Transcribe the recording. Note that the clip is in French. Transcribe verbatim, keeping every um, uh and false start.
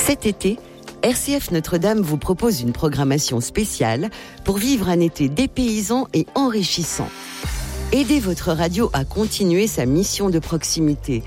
Cet été, R C F Notre-Dame vous propose une programmation spéciale pour vivre un été dépaysant et enrichissant. Aidez votre radio à continuer sa mission de proximité